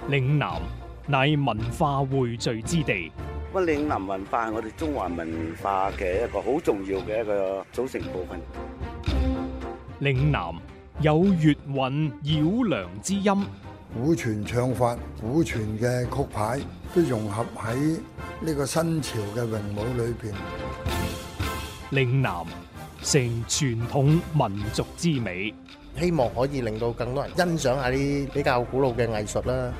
嶺南乃文化匯聚之地。 咁嶺南文化係我哋中華文化嘅一個好重要嘅一個組成部分。 嶺南有粵韻繞梁之音， 古傳唱法、古傳嘅曲牌都融合喺呢個新潮嘅詠舞裏邊。 嶺南成傳統民族之美， 希望可以令到更多人欣賞下啲比較古老嘅藝術啦。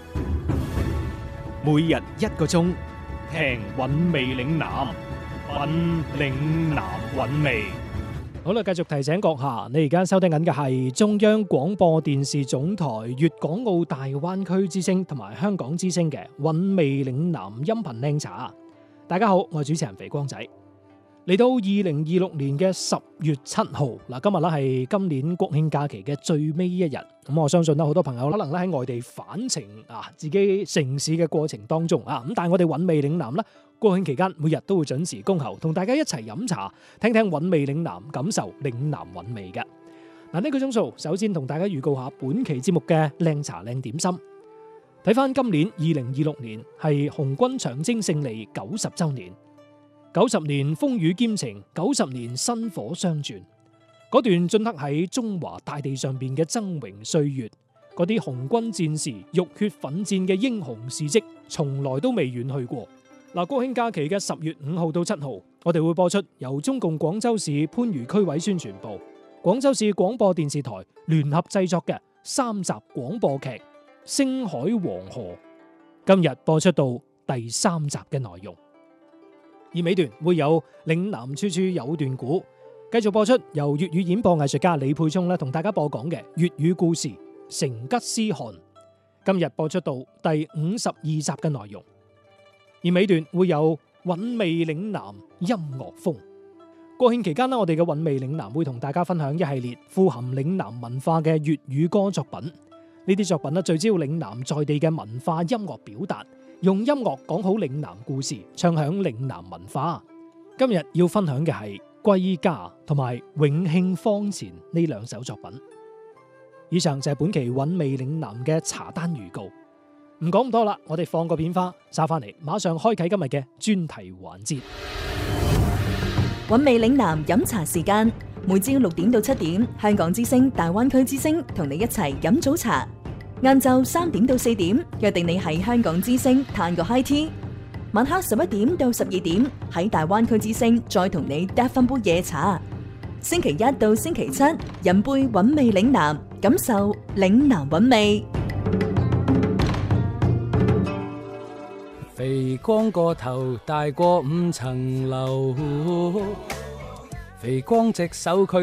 每日1個鐘，聽韻味嶺南，品嶺南韻味。好啦，繼續提醒閣下，你而家收聽緊嘅係中央廣播電視總台粵港澳大灣區之聲同埋香港之聲嘅韻味嶺南音頻靚茶。大家好，我係主持人肥光仔。嚟到2026年嘅10月7號，嗱，今日咧係今年國慶假期嘅最尾一日。咁我相信咧，好多朋友可能咧喺外地返程自己城市嘅過程當中咁，但係我哋韻味嶺南咧，國慶期間每日都會準時恭候，同大家一齊飲茶，聽聽韻味嶺南，感受嶺南韻味嘅。嗱，呢個鐘數，首先同大家預告下本期節目嘅靚茶靚點心。睇翻今年2026年係紅軍長征勝利90週年。90年風雨兼程，90年薪火相傳。嗰段鐫刻喺中華大地上邊嘅崢嶸歲月，嗰啲紅軍戰士浴血奮戰嘅英雄事蹟，從來都未遠去過。嗱，國慶假期嘅10月5號到7號，我哋會播出由中共廣州市番禺區委宣傳部、廣州市廣播電視台聯合製作嘅3集廣播劇《星海黃河》，今日播出到第3集嘅內容。而尾段會有嶺南處處有段古，繼續播出由粵語演播藝術家李佩聰咧同大家播講嘅粵語故事《成吉思汗》，今日播出到第52集嘅內容。而尾段會有韻味嶺南音樂風。國慶期間咧，我哋嘅韻味嶺南會同大家分享一系列富含嶺南文化嘅粵語歌作品。呢啲作品咧聚焦嶺南在地嘅文化音樂表達，用音樂講好嶺南故事，唱響嶺南文化。今日要分享嘅係《歸家》同埋《永慶坊前》呢2首作品。以上就係本期韻味嶺南嘅茶單預告。唔講咁多啦，我哋放個片花，揸翻嚟，馬上開啟今日嘅專題環節。 韻味嶺南飲茶時間，每朝6點到7點，香港之聲、大灣區之聲同你一齊飲早茶。晏晝3點到4點，約定你喺香港之聲嘆個 high tea。晚黑11點到12點，喺大灣區之聲再同你嗒翻杯夜茶。星期1到星期7，飲杯韻味嶺南，感受嶺南韻味。 肥光個頭大過5層樓，肥光隻手佢